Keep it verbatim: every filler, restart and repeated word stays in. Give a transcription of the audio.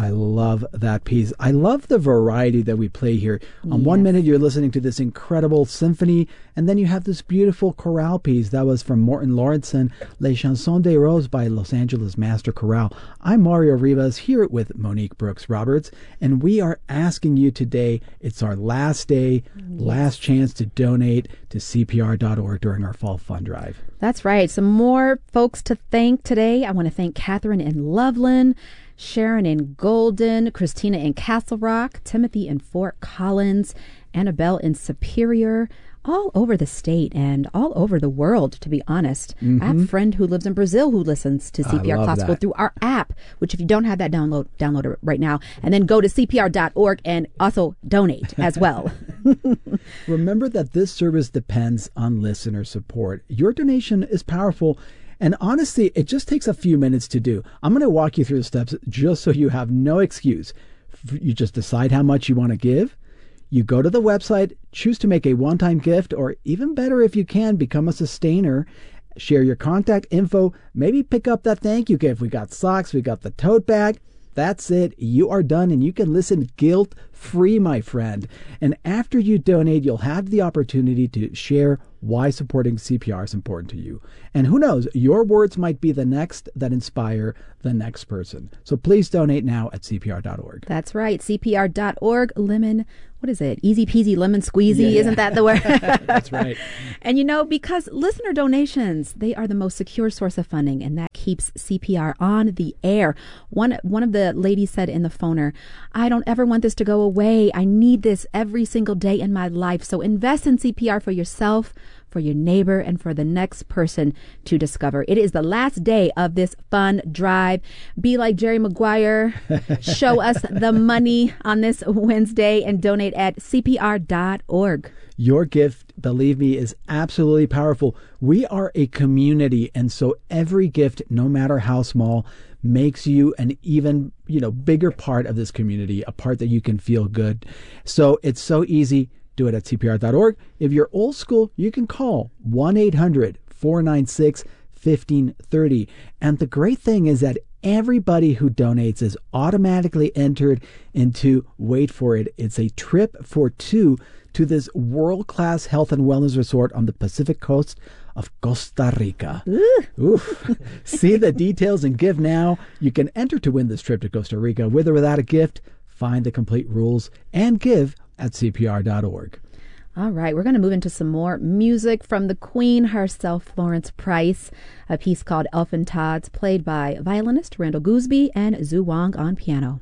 I love that piece. I love the variety that we play here. On Yes. one minute, you're listening to this incredible symphony, and then you have this beautiful chorale piece that was from Morton Laurenson, Les Chansons des Roses by Los Angeles Master Chorale. I'm Mario Rivas here with Monique Brooks Roberts, and we are asking you today, it's our last day, yes. last chance to donate to C P R dot org during our fall fund drive. That's right. Some more folks to thank today. I want to thank Catherine in Loveland, Sharon in Golden, Christina in Castle Rock, Timothy in Fort Collins, Annabelle in Superior, all over the state and all over the world, to be honest. Mm-hmm. I have a friend who lives in Brazil who listens to C P R Classical through our app, which if you don't have that, download download it right now. And then go to C P R dot org and also donate as well. Remember that this service depends on listener support. Your donation is powerful. And honestly, it just takes a few minutes to do. I'm going to walk you through the steps just so you have no excuse. You just decide how much you want to give. You go to the website, choose to make a one-time gift, or even better if you can, become a sustainer. Share your contact info. Maybe pick up that thank you gift. We got socks. We got the tote bag. That's it. You are done, and you can listen guilt-free, my friend. And after you donate, you'll have the opportunity to share why supporting C P R is important to you. And who knows, your words might be the next that inspire the next person. So please donate now at C P R dot org. That's right, C P R dot org. Lemon, what is it? Easy peasy lemon squeezy, yeah. Isn't that the word? That's right. And you know, because listener donations, they are the most secure source of funding, and that keeps C P R on the air. One one of the ladies said in the phoner, I don't ever want this to go away. I need this every single day in my life. So invest in C P R for yourself, for your neighbor, and for the next person to discover. It is the last day of this fun drive. Be like Jerry Maguire. Show us the money on this Wednesday and donate at C P R dot org. Your gift, believe me, is absolutely powerful. We are a community, and so every gift, no matter how small, makes you an even, you know, bigger part of this community, a part that you can feel good. So it's so easy. Do it at C P R dot org. If you're old school, you can call one eight hundred four nine six fifteen thirty. And the great thing is that everybody who donates is automatically entered into, wait for it, it's a trip for two to this world-class health and wellness resort on the Pacific coast of Costa Rica. Oof. See the details and give now. You can enter to win this trip to Costa Rica with or without a gift. Find the complete rules and give at C P R dot org. All right, we're going to move into some more music from the queen herself, Florence Price, a piece called Elfin Tods, played by violinist Randall Gooseby and Zhu Wang on piano.